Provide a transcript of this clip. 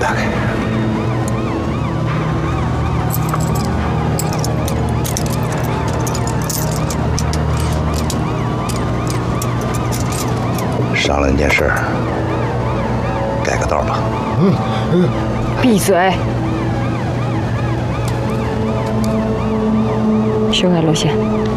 打开。商量一件事，改个道吧。 闭嘴！修改路线。